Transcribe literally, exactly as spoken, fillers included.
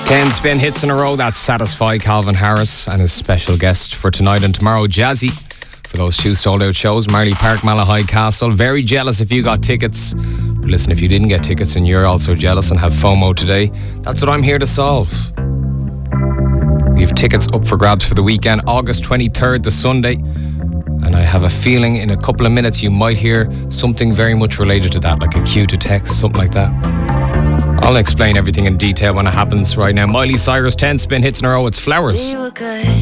Ten spin hits in a row that satisfy Calvin Harris and his special guest for tonight and tomorrow, Jazzy, for those two sold out shows, Marley Park, Malahide Castle. Very jealous if you got tickets. But listen, if you didn't get tickets and you're also jealous and have FOMO today, that's what I'm here to solve. We have tickets up for grabs for the weekend, August twenty-third, the Sunday. And I have a feeling in a couple of minutes you might hear something very much related to that, like a cue to text, something like that. I'll explain everything in detail when it happens right now. Miley Cyrus, ten spin hits in a row, it's Flowers. We were good.